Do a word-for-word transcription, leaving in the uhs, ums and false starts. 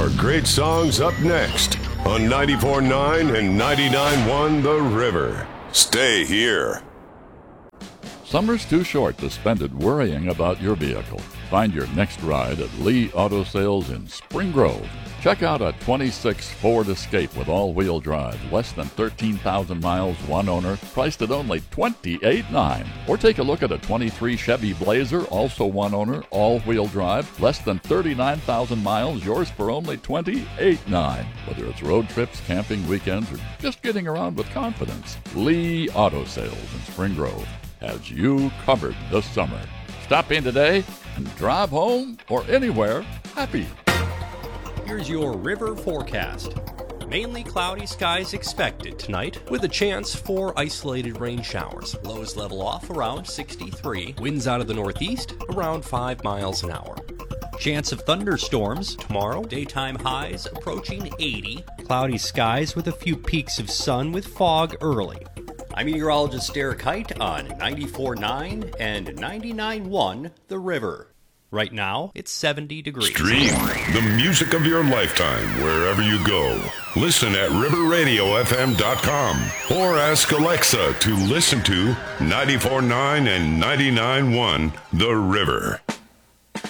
great songs up next on ninety-four point nine and ninety-nine point one The River. Stay here. Summer's too short to spend it worrying about your vehicle. Find your next ride at Lee Auto Sales in Spring Grove. Check out a twenty-six Ford Escape with all-wheel drive, less than thirteen thousand miles, one owner, priced at only twenty-eight thousand nine hundred dollars. Or take a look at a twenty-three Chevy Blazer, also one owner, all-wheel drive, less than thirty-nine thousand miles, yours for only twenty-eight thousand nine hundred dollars. Whether it's road trips, camping, weekends, or just getting around with confidence, Lee Auto Sales in Spring Grove has you covered this summer. Stop in today and drive home or anywhere happy. Here's your river forecast. Mainly cloudy skies expected tonight with a chance for isolated rain showers. Lows level off around sixty-three. Winds out of the northeast around five miles an hour. Chance of thunderstorms tomorrow. Daytime highs approaching eighty. Cloudy skies with a few peaks of sun with fog early. I'm meteorologist Derek Height on ninety-four point nine and ninety-nine point one The River. Right now, it's seventy degrees. Stream the music of your lifetime wherever you go. Listen at river radio f m dot com or ask Alexa to listen to ninety-four point nine and ninety-nine point one The River.